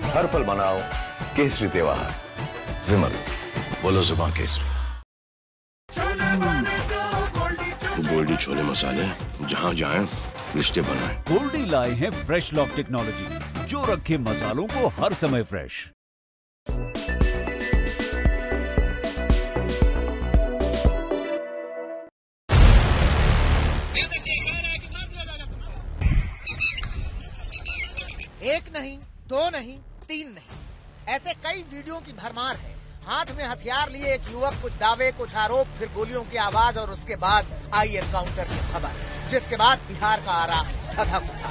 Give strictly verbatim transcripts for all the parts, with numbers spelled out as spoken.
हर पल मनाओ केसरी त्योहार। विमल, बोलो जुबान केसरी। गोल्डी छोले मसाले, जहाँ जाएं रिश्ते बनाएं। गोल्डी लाए हैं फ्रेश लॉक टेक्नोलॉजी, जो रखे मसालों को हर समय फ्रेश। एक नहीं, दो नहीं, तीन नहीं, ऐसे कई वीडियो की भरमार है। हाथ में हथियार लिए एक युवक, कुछ दावे, कुछ आरोप, फिर गोलियों की आवाज और उसके बाद आई एनकाउंटर की खबर, जिसके बाद बिहार का आरा धधक उठा।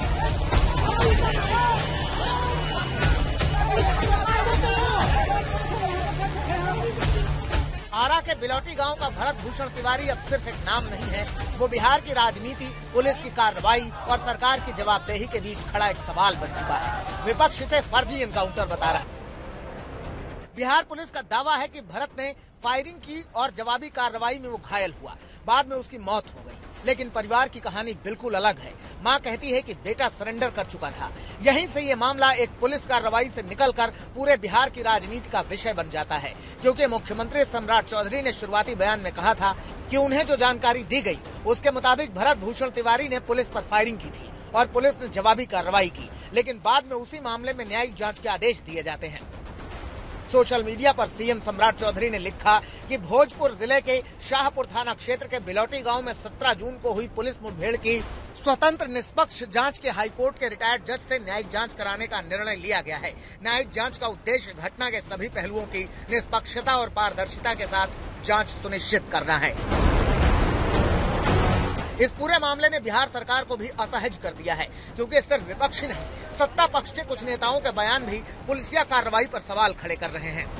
आरा के बिलौटी गांव का भरत भूषण तिवारी अब सिर्फ एक नाम नहीं है, वो बिहार की राजनीति, पुलिस की कार्रवाई और सरकार की जवाबदेही के बीच खड़ा एक सवाल बन चुका है। विपक्ष इसे फर्जी एनकाउंटर बता रहा है। बिहार पुलिस का दावा है कि भरत ने फायरिंग की और जवाबी कार्रवाई में वो घायल हुआ, बाद में उसकी मौत हो गई। लेकिन परिवार की कहानी बिल्कुल अलग है। मां कहती है कि बेटा सरेंडर कर चुका था। यहीं से ये मामला एक पुलिस कार्रवाई से निकलकर पूरे बिहार की राजनीति का विषय बन जाता है, क्योंकि मुख्यमंत्री सम्राट चौधरी ने शुरुआती बयान में कहा था कि उन्हें जो जानकारी दी गई उसके मुताबिक भरत भूषण तिवारी ने पुलिस पर फायरिंग की थी और पुलिस ने जवाबी कार्रवाई की। लेकिन बाद में उसी मामले में न्यायिक जाँच के आदेश दिए जाते हैं। सोशल मीडिया पर सीएम सम्राट चौधरी ने लिखा कि भोजपुर जिले के शाहपुर थाना क्षेत्र के बिलौटी गांव में सत्रह जून को हुई पुलिस मुठभेड़ की स्वतंत्र निष्पक्ष जांच के हाईकोर्ट के रिटायर्ड जज से न्यायिक जांच कराने का निर्णय लिया गया है। न्यायिक जांच का उद्देश्य घटना के सभी पहलुओं की निष्पक्षता और पारदर्शिता के साथ जांच सुनिश्चित करना है। इस पूरे मामले ने बिहार सरकार को भी असहज कर दिया है, क्योंकि सिर्फ विपक्ष नहीं, सत्ता पक्ष के कुछ नेताओं के बयान भी पुलिसिया कार्रवाई पर सवाल खड़े कर रहे हैं।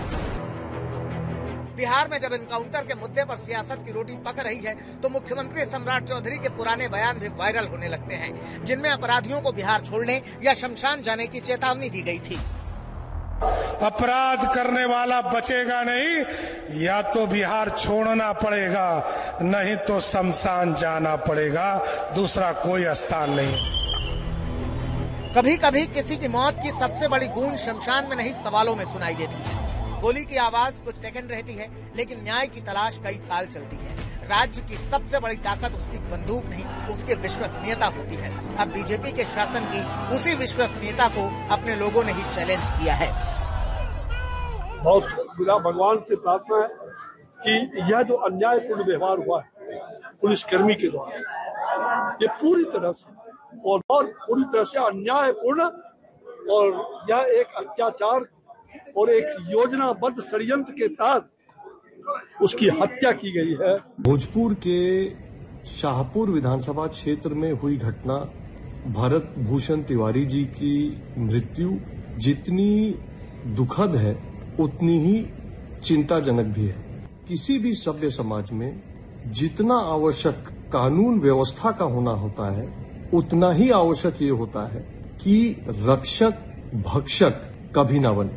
बिहार में जब एनकाउंटर के मुद्दे पर सियासत की रोटी पक रही है, तो मुख्यमंत्री सम्राट चौधरी के पुराने बयान भी वायरल होने लगते हैं, जिनमें अपराधियों को बिहार छोड़ने या शमशान जाने की चेतावनी दी गई थी। अपराध करने वाला बचेगा नहीं, या तो बिहार छोड़ना पड़ेगा, नहीं तो शमशान जाना पड़ेगा, दूसरा कोई स्थान नहीं। कभी कभी किसी की मौत की सबसे बड़ी गूंज शमशान में नहीं, सवालों में सुनाई देती है। गोली की आवाज कुछ सेकंड रहती है, लेकिन न्याय की तलाश कई साल चलती है। राज्य की सबसे बड़ी ताकत उसकी बंदूक नहीं, उसकी विश्वसनीयता होती है। अब बीजेपी के शासन की उसी विश्वसनीयता को अपने लोगों ने ही चैलेंज किया है। बहुत खुदा भगवान से प्रार्थना है कि यह जो अन्यायपूर्ण व्यवहार हुआ है पुलिसकर्मी के द्वारा, ये पूरी तरह से और, और पूरी तरह से अन्यायपूर्ण, और यह एक अत्याचार और एक योजनाबद्ध षड्यंत्र के तहत उसकी हत्या की गई है। भोजपुर के शाहपुर विधानसभा क्षेत्र में हुई घटना, भरत भूषण तिवारी जी की मृत्यु जितनी दुखद है उतनी ही चिंताजनक भी है। किसी भी सभ्य समाज में जितना आवश्यक कानून व्यवस्था का होना होता है, उतना ही आवश्यक ये होता है कि रक्षक भक्षक कभी न बने।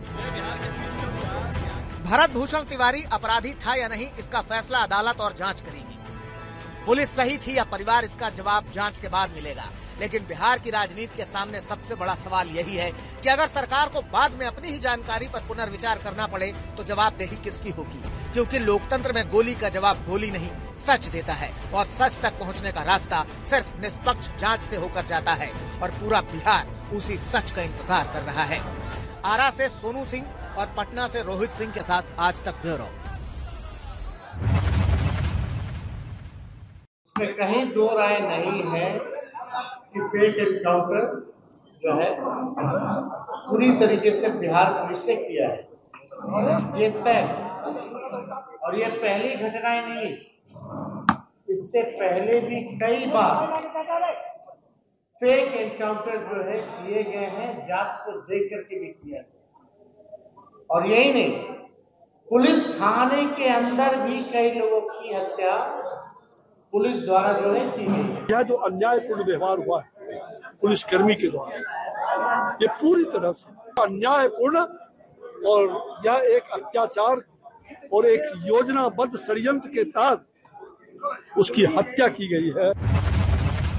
भरत भूषण तिवारी अपराधी था या नहीं, इसका फैसला अदालत और जांच करेगी। पुलिस सही थी या परिवार, इसका जवाब जांच के बाद मिलेगा। लेकिन बिहार की राजनीति के सामने सबसे बड़ा सवाल यही है कि अगर सरकार को बाद में अपनी ही जानकारी पर पुनर्विचार करना पड़े तो जवाबदेही किसकी होगी, क्योंकि लोकतंत्र में गोली का जवाब गोली नहीं, सच देता है, और सच तक पहुंचने का रास्ता सिर्फ निष्पक्ष जांच से होकर जाता है, और पूरा बिहार उसी सच का इंतजार कर रहा है। आरा से सोनू सिंह और पटना से रोहित सिंह के साथ आज तक ब्यूरो। इसमें कहीं दो राय नहीं है कि फेक एनकाउंटर जो है पूरी तरीके से बिहार पुलिस ने किया है, ये तय। और ये पहली घटनाएं नहीं, इससे पहले भी कई बार फेक एनकाउंटर जो है किए गए हैं, जात को देख करके भी किया गया। और यही नहीं, पुलिस थाने के अंदर भी कई लोगों की हत्या पुलिस द्वारा जो है की गई। यह जो अन्यायपूर्ण व्यवहार हुआ है पुलिसकर्मी के द्वारा, ये पूरी तरह से अन्यायपूर्ण, और यह एक अत्याचार और एक योजनाबद्ध षड्यंत्र के तहत उसकी हत्या की गई है।